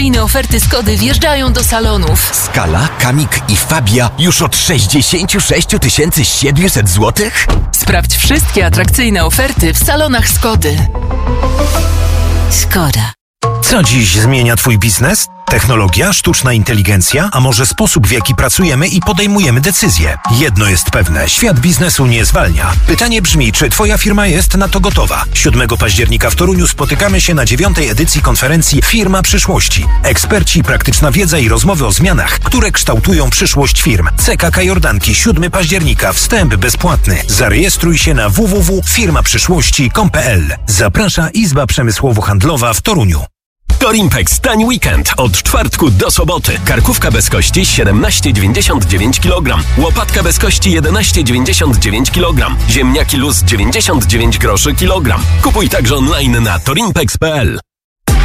Inne oferty Skody wjeżdżają do salonów. Skala, Kamik i Fabia już od 66 700 zł? Sprawdź wszystkie atrakcyjne oferty w salonach Skody. Skoda. Co dziś zmienia Twój biznes? Technologia, sztuczna inteligencja, a może sposób, w jaki pracujemy i podejmujemy decyzje? Jedno jest pewne, świat biznesu nie zwalnia. Pytanie brzmi, czy Twoja firma jest na to gotowa? 7 października w Toruniu spotykamy się na 9. edycji konferencji Firma Przyszłości. Eksperci, praktyczna wiedza i rozmowy o zmianach, które kształtują przyszłość firm. CKK Jordanki, 7 października, wstęp bezpłatny. Zarejestruj się na www.firmaprzyszłości.com.pl. Zaprasza Izba Przemysłowo-Handlowa w Toruniu. Torimpex Tań Weekend od czwartku do soboty. Karkówka bez kości 17,99 kg. Łopatka bez kości 11,99 kg. Ziemniaki luz 99 groszy kilogram. Kupuj także online na torimpex.pl.